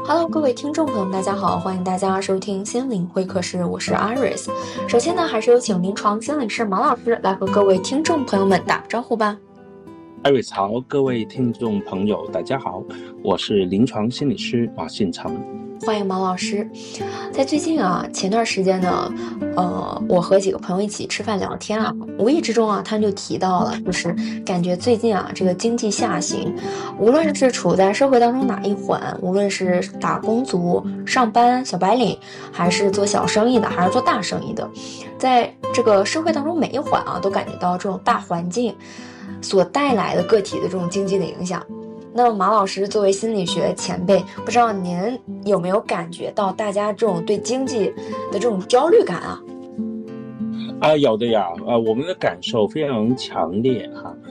Hello，各位听众朋友们，大家好，欢迎大家收听心灵会客室，我是 Iris。首先呢，还是有请临床心理师毛老师来和各位听众朋友们打个招呼吧。 Iris 好，各位听众朋友，大家好，我是临床心理师马信成。 欢迎毛老师。在最近前段时间呢，我和几个朋友一起吃饭聊天无意之中他们就提到了，就是感觉最近这个经济下行，无论是处在社会当中哪一环，无论是打工族、上班小白领，还是做小生意的，还是做大生意的，在这个社会当中每一环都感觉到这种大环境所带来的个体的这种经济的影响。那么马老师作为心理学前辈，不知道您有没有感觉到大家这种对经济的这种焦虑感有的呀，我们的感受非常强烈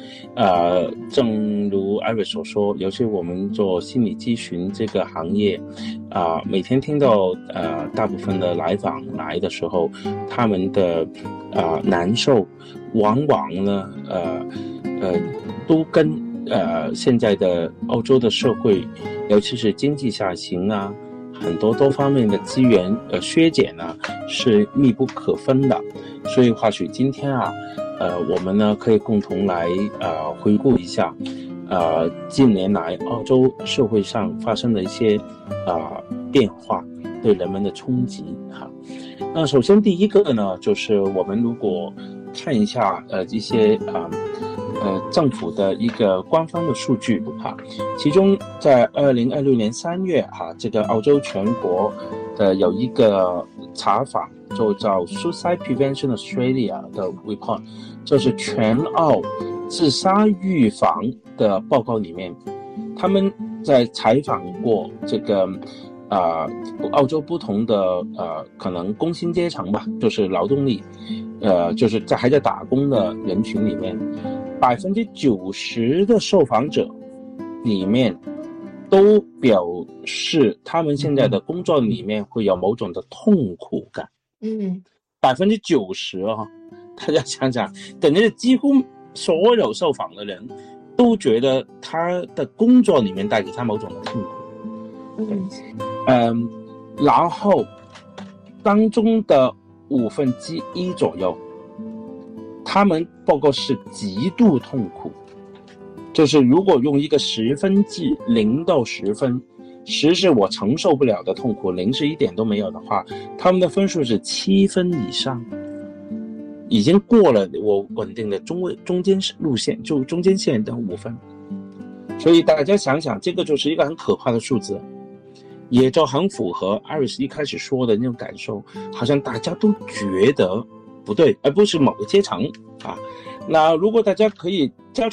正如艾瑞所说，尤其我们做心理咨询这个行业每天听到大部分的来访来的时候，他们的难受往往呢都跟现在的欧洲的社会，尤其是经济下行很多多方面的资源削减是密不可分的。所以或许今天我们呢可以共同来回顾一下近年来澳洲社会上发生的一些变化对人们的冲击那首先第一个呢，就是我们如果看一下一些政府的一个官方的数据其中在2026年3月这个澳洲全国的有一个查访，就叫 Suicide Prevention Australia 的 report， 就是全澳自杀预防的报告里面，他们在采访过这个澳洲不同的可能工薪阶层吧，就是劳动力就是还在打工的人群里面，90%的受访者里面都表示他们现在的工作里面会有某种的痛苦感。90%大家想想，等于几乎所有受访的人都觉得他的工作里面带给他某种的痛苦。然后当中的1/5左右，他们报告是极度痛苦，就是如果用一个10分制，0到10分，10是我承受不了的痛苦，0是一点都没有的话，他们的分数是7分以上，已经过了我稳定的中间路线，就中间线的5分。所以大家想想，这个就是一个很可怕的数字，也就很符合艾瑞斯一开始说的那种感受，好像大家都觉得不对，而不是某个阶层那如果大家可以